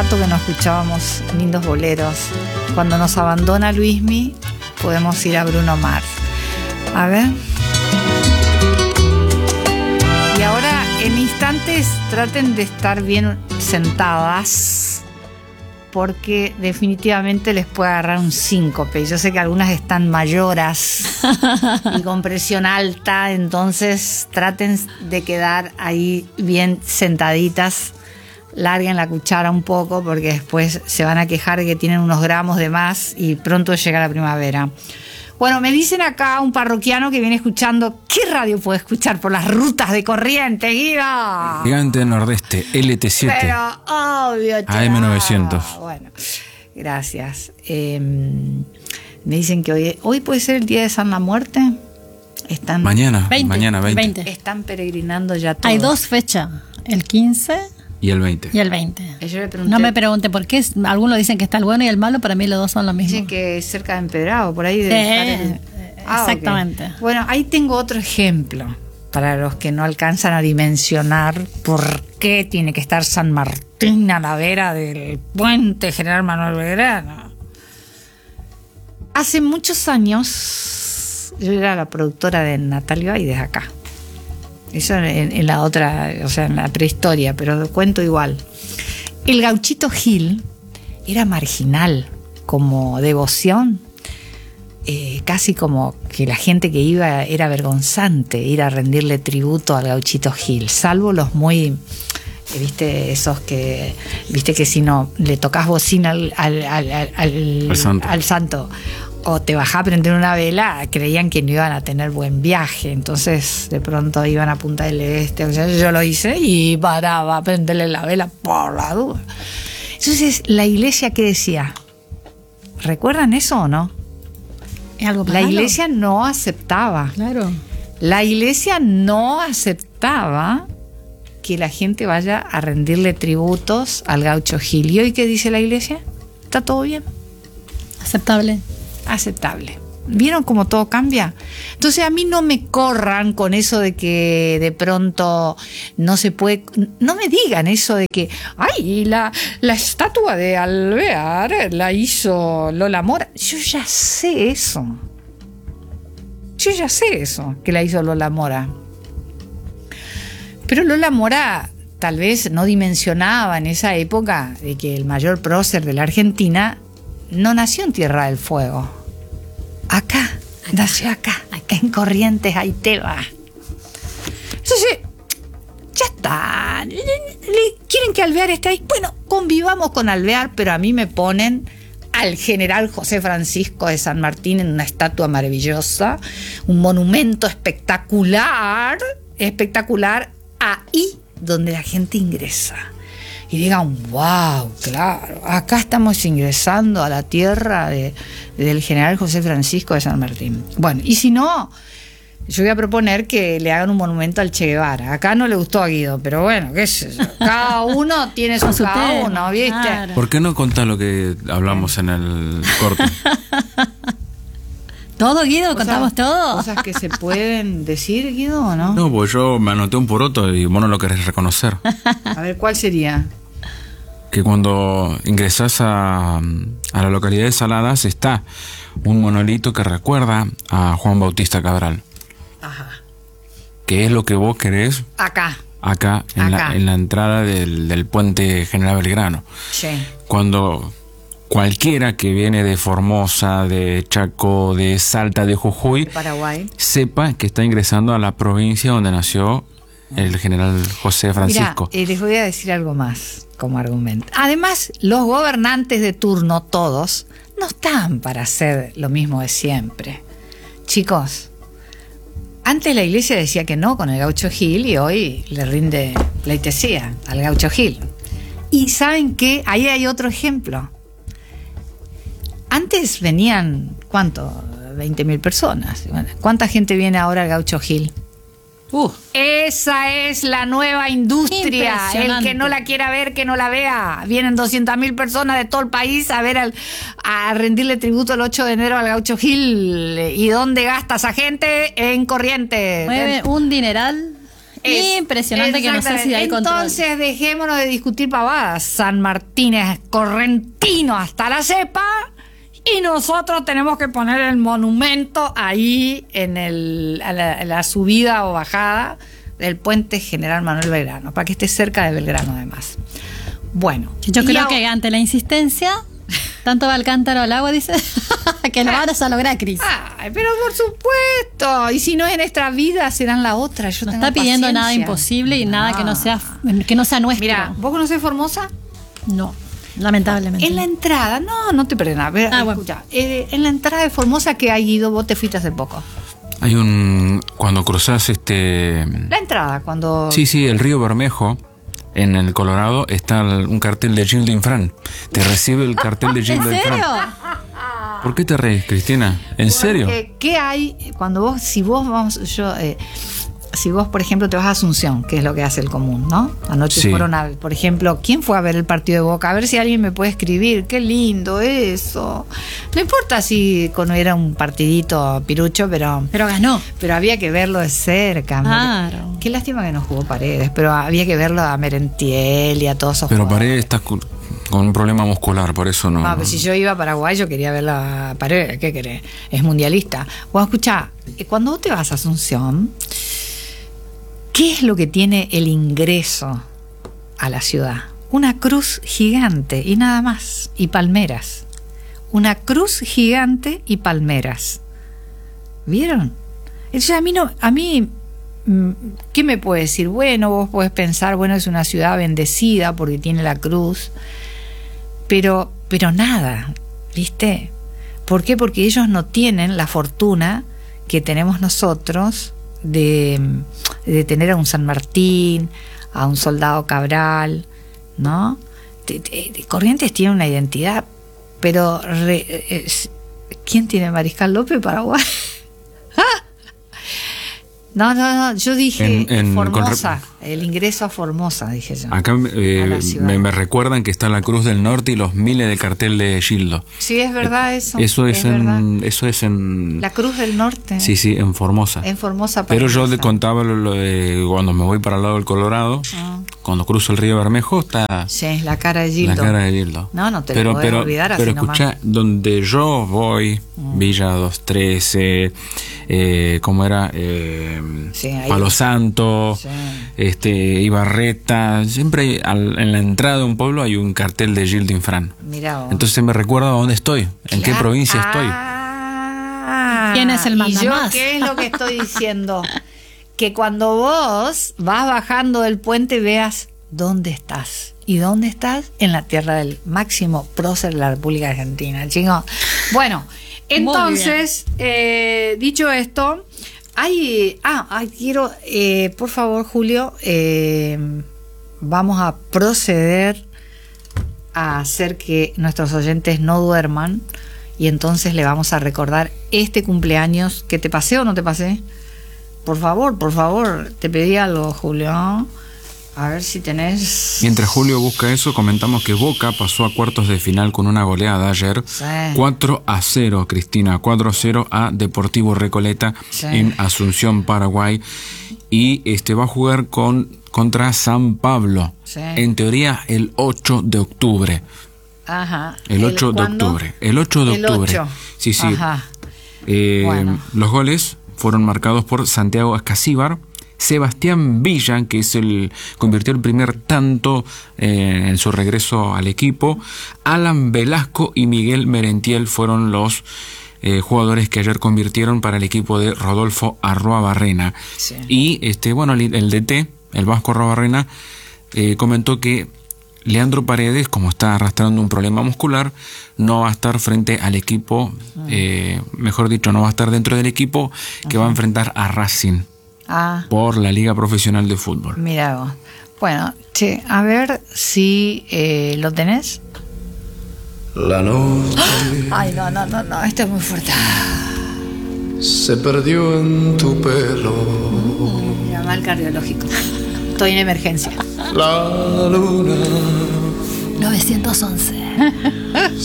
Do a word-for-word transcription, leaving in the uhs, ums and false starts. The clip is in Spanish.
rato que no escuchábamos lindos boleros. Cuando nos abandona Luismi, podemos ir a Bruno Mars. A ver. Y ahora, en instantes, traten de estar bien sentadas, porque definitivamente les puede agarrar un síncope. Yo sé que algunas están mayoras y con presión alta, entonces traten de quedar ahí bien sentaditas. Larguen la cuchara un poco porque después se van a quejar de que tienen unos gramos de más y pronto llega la primavera. Bueno, me dicen acá un parroquiano que viene escuchando. ¿Qué radio puede escuchar por las rutas de corriente, Guido? Gigante Nordeste, L T siete. Pero obvio, A M novecientos. Bueno, gracias. Eh, me dicen que hoy, hoy puede ser el día de San la Muerte. Están, Mañana, veinte, mañana veinte. veinte. Están peregrinando ya todos. Hay dos fechas, el quince Y el veinte. y el veinte. Yo le pregunté, No me pregunte por qué, algunos dicen que está el bueno y el malo, para mí los dos son lo mismo. dicen que es cerca de Empedrado, por ahí debe Sí, estar el... Ah, exactamente. okay. Bueno, ahí tengo otro ejemplo para los que no alcanzan a dimensionar por qué tiene que estar San Martín a la vera del puente General Manuel Belgrano. Hace muchos años yo era la productora de Natalia Baides acá. Eso en, en la otra, o sea, en la prehistoria, pero cuento igual. El Gauchito Gil era marginal como devoción, eh, casi como que la gente que iba era vergonzante ir a rendirle tributo al Gauchito Gil, salvo los muy, eh, viste, esos que, viste que si no le tocas bocina al, al, al, al, al, santo. al santo o te bajaba a prender una vela, creían que no iban a tener buen viaje, entonces de pronto iban a Punta del Este, o sea, yo lo hice y paraba a prenderle la vela por la duda. Entonces, ¿la iglesia qué decía? ¿Recuerdan eso o no? ¿Es algo La malo? iglesia no aceptaba. Claro. La iglesia no aceptaba que la gente vaya a rendirle tributos al Gaucho Gil. ¿Y hoy qué dice la iglesia? ¿Está todo bien? Aceptable. Aceptable. ¿Vieron cómo todo cambia? Entonces a mí no me corran con eso de que de pronto no se puede, no me digan eso de que ay, la, la estatua de Alvear la hizo Lola Mora. Yo ya sé eso. Yo ya sé eso, que la hizo Lola Mora. Pero Lola Mora tal vez no dimensionaba en esa época de que el mayor prócer de la Argentina no nació en Tierra del Fuego. Acá, acá. nació acá, acá, en Corrientes, ahí te va. Entonces, ya está. ¿Quieren que Alvear esté ahí? Bueno, convivamos con Alvear, pero a mí me ponen al general José Francisco de San Martín en una estatua maravillosa, un monumento espectacular, espectacular, ahí donde la gente ingresa. Y digan, wow, claro, acá estamos ingresando a la tierra de, del general José Francisco de San Martín. Bueno, y si no, yo voy a proponer que le hagan un monumento al Che Guevara. Acá no le gustó a Guido, pero bueno, qué sé yo. Cada uno tiene su, su cada tema, uno, ¿viste? claro. ¿Por qué no contás lo que hablamos en el corte? ¿Todo, Guido? Cosas- ¿Contamos todo? Cosas que se pueden decir, Guido, ¿o no? No, pues yo me anoté un poroto y vos no lo querés reconocer. A ver, ¿cuál sería? Que cuando ingresás a, a la localidad de Saladas está un monolito que recuerda a Juan Bautista Cabral. Ajá. Que es lo que vos querés Acá. acá, en, Acá. La, en la entrada del, del puente General Belgrano. Sí. Cuando cualquiera que viene de Formosa, de Chaco, de Salta, de Jujuy, Paraguay. sepa que está ingresando a la provincia donde nació el general José Francisco. Mira, eh, les voy a decir algo más como argumento. Además, los gobernantes de turno, todos, no están para hacer lo mismo de siempre. Chicos, antes la iglesia decía que no con el Gaucho Gil y hoy le rinde pleitesía al Gaucho Gil. Y ¿saben qué? Ahí hay otro ejemplo. Antes venían, ¿cuánto? veinte mil personas. Bueno, ¿cuánta gente viene ahora al Gaucho Gil? Uh, Esa es la nueva industria. El Impresionante. que no la quiera ver, que no la vea. Vienen doscientas mil personas de todo el país a ver al, a rendirle tributo el ocho de enero al Gaucho Gil. ¿Y dónde gasta esa gente? En Corrientes. mueve un dineral Es- Impresionante que no sé si hay control. Entonces dejémonos de discutir pavadas. San Martín es correntino hasta la cepa y nosotros tenemos que poner el monumento ahí en el, a la, a la subida o bajada del puente General Manuel Belgrano, para que esté cerca de Belgrano además. Bueno. Yo y creo ahora- que ante la insistencia, tanto va el cántaro al agua, dice, que lo vas a lograr, Cris. Ay, pero por supuesto. Y si no es en esta vida, será en la otra. Yo No tengo está pidiendo paciencia. nada imposible y nada que no sea que no sea nuestro. Mira, ¿vos conocés Formosa? No, lamentablemente. En la entrada, no, no te perdés nada. Ver, Ah, bueno. escucha, eh, en la entrada de Formosa que hay ido, vos te fuiste hace poco. Hay un... Cuando cruzás este... La entrada, cuando... Sí, sí, el río Bermejo, en el Colorado, está el- un cartel de Gilles Infran. Te recibe el cartel de ¿En Gilles serio? Infran. ¿Por qué te reís, Cristina? ¿En serio? Porque, ¿qué hay cuando vos, si vos vamos, yo, eh, si vos, por ejemplo, te vas a Asunción, que es lo que hace el común, ¿no? Anoche Sí. fueron a, por ejemplo, ¿quién fue a ver el partido de Boca? A ver si alguien me puede escribir. Qué lindo eso. No importa si con- era un partidito pirucho, pero... Pero ganó. Pero había que verlo de cerca. Claro. Qué lástima que no jugó Paredes, pero había que verlo a Merentiel y a todos esos Pero jugadores. Paredes está cu- con un problema muscular, por eso no... Ah, pues si yo iba a Paraguay, yo quería ver a Paredes. ¿Qué querés? Es mundialista. Bueno, escucha, cuando vos te vas a Asunción, ¿qué es lo que tiene el ingreso a la ciudad? Una cruz gigante y nada más. Y palmeras. Una cruz gigante y palmeras. ¿Vieron? Entonces a mí no, a mí, mm, ¿qué me puede decir? Bueno, vos podés pensar, bueno, es una ciudad bendecida porque tiene la cruz, pero, pero nada, ¿viste? ¿Por qué? Porque ellos no tienen la fortuna que tenemos nosotros de, de tener a un San Martín, a un Soldado Cabral, ¿no? Te- te- Corrientes tiene una identidad, pero re- es- ¿quién tiene Mariscal López, Paraguay? No, no, no, yo dije En- en- Formosa, el ingreso a Formosa, dije yo. Acá eh, A la ciudad. me, me recuerdan que está la Cruz del Norte y los miles de cartel de Gildo. Sí, es verdad eso. Eso es, verdad. en... Eso es en... La Cruz del Norte. Sí, sí, en Formosa. En Formosa. Pero yo le Formosa. contaba lo, lo de cuando me voy para el lado del Colorado, Ah. cuando cruzo el río Bermejo, está Sí, la cara de Gildo. la cara de Gildo. No, no te lo pero, podés pero, olvidar así Pero nomás. escuchá, donde yo voy, Villa doscientos trece, eh, ¿cómo era? Eh, Sí, ahí. Palo Santo, Sí. este, Ibarreta, siempre hay- al- en la entrada de un pueblo hay un cartel de Gildo Infran. Mirá vos. Entonces me recuerda a dónde estoy, en qué Claro. provincia estoy. Ah, ¿Quién es el ¿Y yo mandamás? qué es lo que estoy diciendo? Que cuando vos vas bajando del puente veas dónde estás. ¿Y dónde estás? En la tierra del máximo prócer de la República Argentina, chicos. Bueno, entonces, eh, dicho esto, hay... Ah, ay, quiero... eh, por favor, Julio, eh, vamos a proceder a hacer que nuestros oyentes no duerman y entonces le vamos a recordar este cumpleaños. ¿Que te pasé o no te pasé? Por favor, por favor, te pedí algo, Julio. A ver si tenés... Mientras Julio busca eso, comentamos que Boca pasó a cuartos de final con una goleada ayer. Sí. cuatro a cero, Cristina, cuatro a cero a Deportivo Recoleta Sí. en Asunción, Paraguay. Y este va a jugar con contra San Pablo. Sí. En teoría, el ocho de octubre. Ajá. El ocho de cuándo? octubre. El ocho de El octubre. ocho. Sí, sí. Ajá. Eh, Bueno. Los goles fueron marcados por Santiago Escasíbar, Sebastián Villa, que es el convirtió el primer tanto eh, en su regreso al equipo, Alan Velasco y Miguel Merentiel fueron los eh, jugadores que ayer convirtieron para el equipo de Rodolfo Arruabarrena. Sí. Y este bueno el, el D T, el Vasco Arruabarrena, eh, comentó que Leandro Paredes, como está arrastrando un problema muscular, no va a estar frente al equipo, eh, mejor dicho, no va a estar dentro del equipo que va a enfrentar a Racing Ah, por la Liga Profesional de Fútbol. mira vos. Bueno, che, a ver si eh, lo tenés. La noche Ay, no, no, no, no, esto es muy fuerte. se perdió en tu pelo. Llama al cardiológico. Estoy en emergencia. La luna novecientos once.